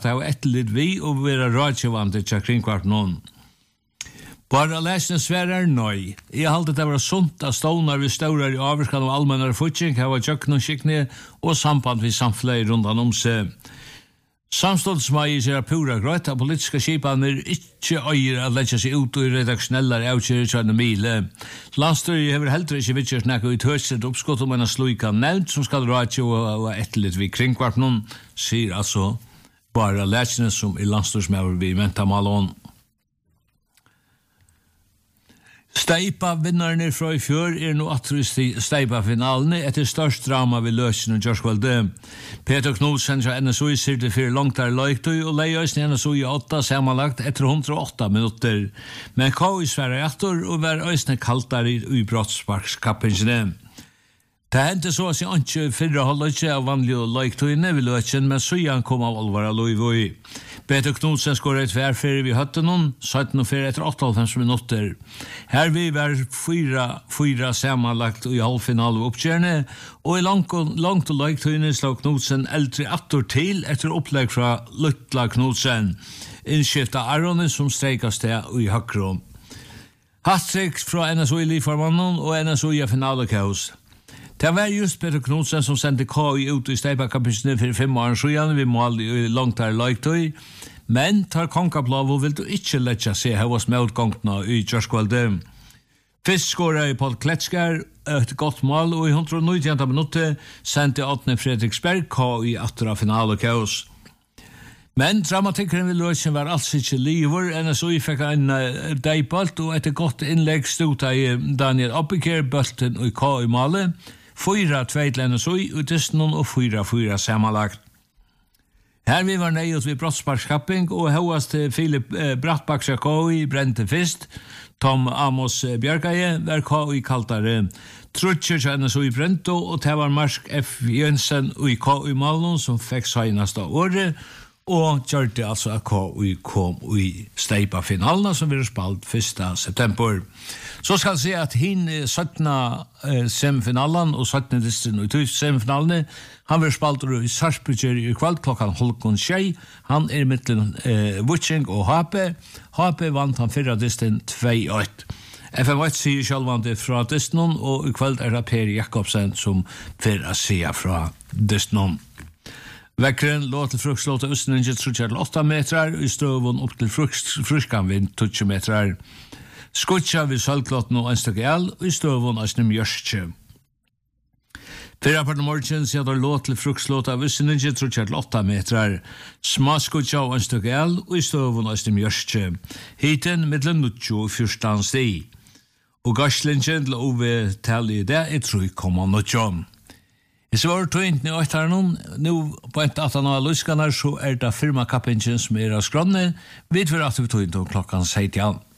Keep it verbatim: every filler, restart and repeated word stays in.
at ha etterlit vi og vera rådgivande til kringkvart noen. Bara lesne sverar nøy. Jeg halte det var sunt at stånar vi staurar i avvirkan av allmennare futjing, hava tjøkken og skikni og samband vi samflei rundan om seg. Samståndsmai ser pura grøtt at politiska skipaner ikkje øyer at letja seg ut og i redaksjonellar avkjører kjørne mile. Landstyri hever heldre ikkje vittjør snakka ut høyset oppskott om en sluika nevnt som skal rådje og etterlitt vi kringkvart noen, sier altså bara lesne som i landstyrsmauer vi venta malån. Steipa vinnarne fra i fjør er nå atrist i Steipa-finalene etter størst drama ved løsene Gjørskvalde. Peter Knudsen fra N S O I sirte for langtar løyktøy og leiøysen i N S O I åtta samanlagt etter hundre og åtta minutter. Men K I sverre etter og var øysene kaltar i brottsparkskappingene. Det hendte så at jeg ikke fyrre holdet ikke av vanlige løyktøyene ved løsene, men så han kom av alvara løyvøy. Peter Knudsen skåret tværfyrir vi høtte noen, sytten og fire etter åttaoghalvfems minutter. Her vi var fyra, fyra samanlagt i halvfinale oppkjørende, og i langt, langt og løyktøyene slag Knudsen eldre attor til etter opplegg fra Lutla Knudsen, innskifta Arone som streikast det i Høkron. Hattrick fra N S O I-livformannen og N S O I-finalekaus. Det var just Peter Knudsen som sendte K I ut i Steipa-kapitsene for fem år siden, vi mål i langt her løyktøy, men tar konkaplav og vil du ikke letja seg hevas medgångtene i Gjørskvalde. Først skåret i Paul Kletskar et godt mål, og i hundre og nittiende minutter sendte Åtne Fredriksberg K I atra finalekaus. Men dramatikkeren ved løsjen var alls ikke liver. N S O I fikk en uh, deibalt, og etter godt innlegg stod i Daniel Oppiker, bølten og K I Male. Fyra tveit til N S O I, og Disnon og fyra fyra samanlagt. Her vi var nøyot ved brottsparkskapping, og høyast til Filip eh, Brattbaksja K I brente fyrst. Tom Amos eh, Bjørgaie var K I kaltare. Trutcher til N S O I brento, og det var Marsk F. Jønsen og i K I Malon som fikk søgnast av året, og gjørte altså at K I kom i Steipa-finalene som vil spalt første september. Så skal jeg si at hin syttende eh, semifinalen og syttende distrikten og semifinalene, han vil spalt i Sarpsborg i kveld klokkan halvkon tjei. Han er mittelen eh, Vutsing og H P. H P vant han fyrre distrikten tvei åtte. F M åtte sier sjølvande fra distrikten, og i kveld er det Per Jakobsen som fyrir sier fra distrikten. Vekkeren lå til frukslåt til Østninge trutjer til åtta metrar, og i støvun opp til fruskan vind tjueto metrar. Skutja ved sølvklåten og enstak el, og i støvun Østnim Jørskje. Fyra part morgen sier det lå til frukslåt av Østninge trutjer til åtta metrar. Sma skutja og enstak el, og i støvun Østnim Jørskje. Hiten middelen nutjo og fyrstan sti. Og gasslingen til Ove tali i det er tre komma nutjo. Hvis vi var tøynt i åttarnon, nå på et attan av luskanar, så er det firmakappingen som er av skrånne, vi vil at vi tøynt om klokkan seksten.